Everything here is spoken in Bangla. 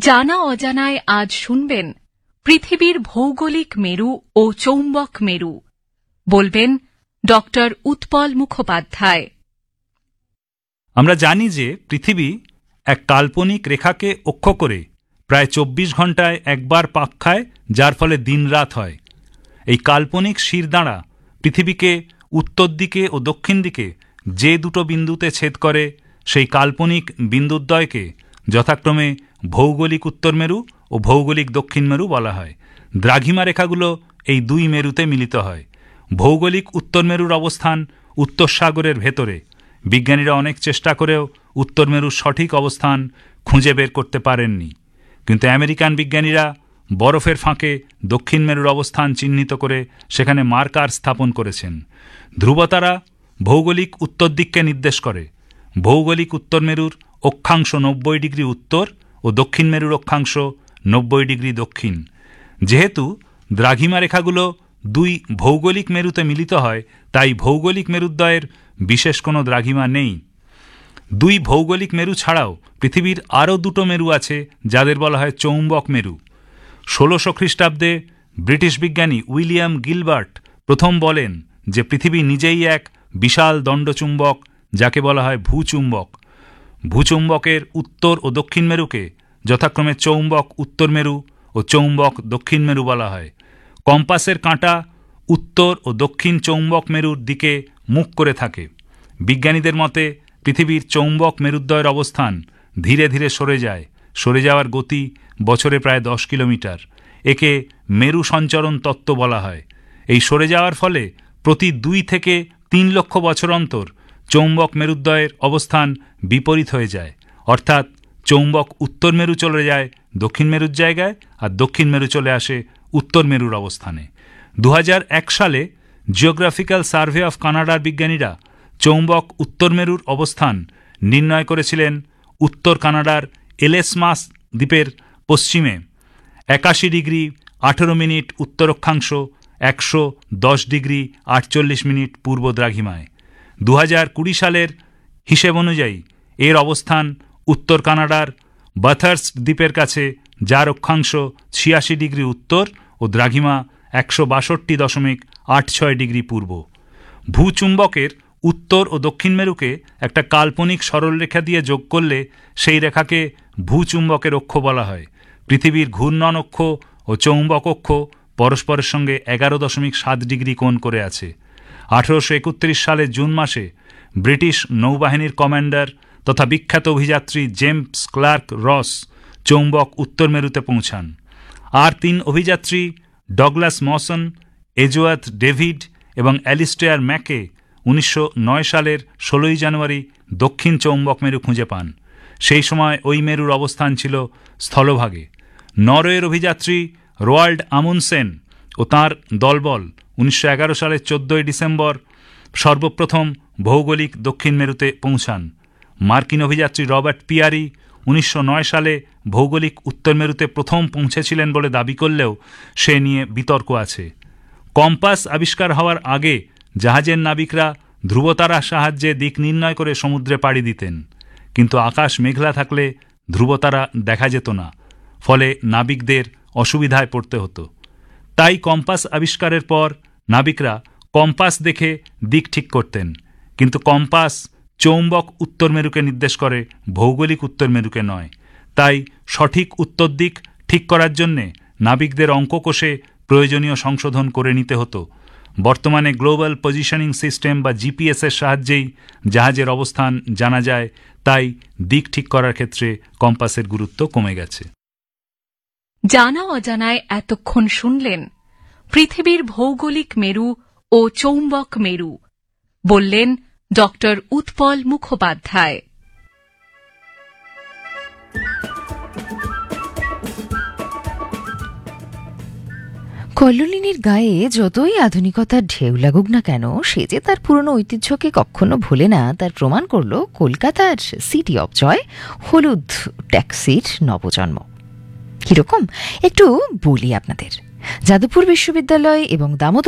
জানা অজানায় আজ শুনবেন পৃথিবীর ভৌগোলিক মেরু ও চৌম্বক মেরু। বলবেন ডক্টর উৎপল মুখোপাধ্যায়। আমরা জানি যে পৃথিবী এক কাল্পনিক রেখাকে অক্ষ করে প্রায় 24 ঘন্টায় একবার পাক খায়, যার ফলে দিনরাত হয়। এই কাল্পনিক শিরদাঁড়া পৃথিবীকে উত্তর দিকে ও দক্ষিণ দিকে যে দুটো বিন্দুতে ছেদ করে সেই কাল্পনিক বিন্দুদ্বয়কে যথাক্রমে ভৌগোলিক উত্তর মেরু ও ভৌগোলিক দক্ষিণ মেরু বলা হয়। দ্রাঘিমা রেখাগুলো এই দুই মেরুতে মিলিত হয়। ভৌগোলিক উত্তর মেরুর অবস্থান উত্তর সাগরের ভেতরে। বিজ্ঞানীরা অনেক চেষ্টা করেও উত্তর মেরুর সঠিক অবস্থান খুঁজে বের করতে পারেননি, কিন্তু আমেরিকান বিজ্ঞানীরা বরফের ফাঁকে দক্ষিণ মেরুর অবস্থান চিহ্নিত করে সেখানে মার্কার স্থাপন করেছেন। ধ্রুবতারা ভৌগোলিক উত্তর দিককে নির্দেশ করে। ভৌগোলিক উত্তর মেরুর অক্ষাংশ 90 ডিগ্রি উত্তর ও দক্ষিণ মেরুর অক্ষাংশ 90 ডিগ্রি দক্ষিণ। যেহেতু দ্রাঘিমা রেখাগুলো দুই ভৌগোলিক মেরুতে মিলিত হয়, তাই ভৌগোলিক মেরুদ্বয়ের বিশেষ কোনো দ্রাঘিমা নেই। দুই ভৌগোলিক মেরু ছাড়াও পৃথিবীর আরও দুটো মেরু আছে, যাদের বলা হয় চৌম্বক মেরু। 1600 খ্রিস্টাব্দে ব্রিটিশ বিজ্ঞানী উইলিয়াম গিলবার্ট প্রথম বলেন যে পৃথিবী নিজেই এক বিশাল দণ্ডচুম্বক, যাকে বলা হয় ভূচুম্বক। ভূচুম্বকের উত্তর ও দক্ষিণ মেরুকে যথাক্রমে চৌম্বক উত্তর মেরু ও চৌম্বক দক্ষিণ মেরু বলা হয়। কম্পাসের কাঁটা উত্তর ও দক্ষিণ চৌম্বক মেরুর দিকে মুখ করে থাকে। বিজ্ঞানীদের মতে পৃথিবীর চৌম্বক মেরুদ্বয়ের অবস্থান ধীরে ধীরে সরে যাওয়ার গতি বছরে প্রায় 10 কিলোমিটার। একে মেরু সঞ্চরণ তত্ত্ব বলা হয়। এই সরে যাওয়ার ফলে প্রতি 2 থেকে 3 লক্ষ বছর অন্তর চৌম্বক মেরুদ্বয়ের অবস্থান বিপরীত হয়ে যায়, অর্থাৎ চৌম্বক উত্তর মেরু চলে যায় দক্ষিণ মেরুর জায়গায়, আর দক্ষিণ মেরু চলে আসে উত্তর মেরুর অবস্থানে। 2001 সালে জিওগ্রাফিক্যাল সার্ভে অফ কানাডার বিজ্ঞানীরা চৌম্বক উত্তর মেরুর অবস্থান নির্ণয় করেছিলেন উত্তর কানাডার এলেসমাস দ্বীপের পশ্চিমে 81 ডিগ্রি 18 মিনিট উত্তর অক্ষাংশ, 110 ডিগ্রি 48 মিনিট পূর্ব দ্রাঘিমায়। 2020 সালের হিসেব অনুযায়ী এর অবস্থান উত্তর কানাডার বাথার্স দ্বীপের কাছে, যার অক্ষাংশ 86 ডিগ্রি উত্তর ও দ্রাঘিমা 162.86 ডিগ্রি পূর্ব। ভূচুম্বকের উত্তর ও দক্ষিণ মেরুকে একটা কাল্পনিক সরলরেখা দিয়ে যোগ করলে সেই রেখাকে ভূচুম্বকের অক্ষ বলা হয়। পৃথিবীর ঘূর্ণন অক্ষ ও চৌম্বক অক্ষ পরস্পরের সঙ্গে 11.7 ডিগ্রি কোণ করে আছে। 1831 সালের জুন মাসে ব্রিটিশ নৌবাহিনীর কমান্ডার তথা বিখ্যাত অভিযাত্রী জেমস ক্লার্ক রস চৌম্বক উত্তর মেরুতে পৌঁছান। আর 3 অভিযাত্রী ডগলাস মসন, এজওয়ার্থ ডেভিড এবং অ্যালিস্টেয়ার ম্যাকে 1909 সালের 16 জানুয়ারি দক্ষিণ চৌম্বক মেরু খুঁজে পান। সেই সময় ওই মেরুর অবস্থান ছিল স্থলভাগে। নরওয়ের অভিযাত্রী রোয়াল্ড আমুনসেন ও তাঁর দলবল 1911 সালের 14 ডিসেম্বর সর্বপ্রথম ভৌগোলিক দক্ষিণ মেরুতে পৌঁছান। মার্কিন অভিযাত্রী রবার্ট পিয়ারি 1909 সালে ভৌগোলিক উত্তর মেরুতে প্রথম পৌঁছেছিলেন বলে দাবি করলেও সে নিয়ে বিতর্ক আছে। কম্পাস আবিষ্কার হওয়ার আগে জাহাজের নাবিকরা ধ্রুবতারার সাহায্যে দিক নির্ণয় করে সমুদ্রে পাড়ি দিতেন, কিন্তু আকাশ মেঘলা থাকলে ধ্রুবতারা দেখা যেত না, ফলে নাবিকদের অসুবিধায় পড়তে হতো। তাই কম্পাস আবিষ্কারের পর নাবিকরা কম্পাস দেখে দিক ঠিক করতেন, কিন্তু কম্পাস চৌম্বক উত্তর মেরুকে নির্দেশ করে, ভৌগোলিক উত্তর মেরুকে নয়। তাই সঠিক উত্তর দিক ঠিক করার জন্যে নাবিকদের অঙ্ক কষে প্রয়োজনীয় সংশোধন করে নিতে হতো। বর্তমানে গ্লোবাল পজিশনিং সিস্টেম বা জিপিএস এর সাহায্যেই জাহাজের অবস্থান জানা যায়, তাই দিক ঠিক করার ক্ষেত্রে কম্পাসের গুরুত্ব কমে গেছে। জানা অজানায় এতক্ষণ শুনলেন পৃথিবীর ভৌগোলিক মেরু ও চৌম্বক মেরু। বললেন ডক্টর উৎপল মুখোপাধ্যায়। কল্লোলিনীর গায়ে যতই আধুনিকতার ঢেউ লাগুক না কেন, সে যে তার পুরনো ঐতিহ্যকে কখনো ভোলে না, তার প্রমাণ করল কলকাতার সিটি অফ জয় হলুদ ট্যাক্সির নবজন্ম। কিরকম একটু বলি আপনাদের। যাদবপুর বিশ্ববিদ্যালয় এবং দামোদর